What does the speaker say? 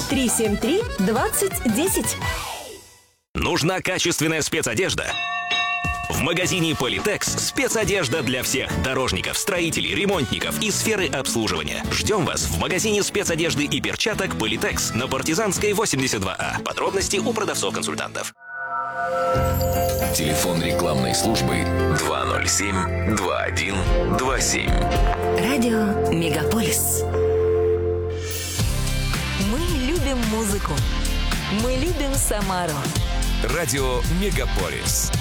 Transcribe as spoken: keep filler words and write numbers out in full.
три семь три двадцать десять. Нужна качественная спецодежда? В магазине Политекс спецодежда для всех дорожников, строителей, ремонтников и сферы обслуживания. Ждем вас в магазине спецодежды и перчаток Политекс на Партизанской восемьдесят два А. Подробности у продавцов-консультантов. Телефон рекламной службы два ноль семь два один два семь. Радио Мегаполис. Мы любим музыку. Мы любим Самару. Радио Мегаполис.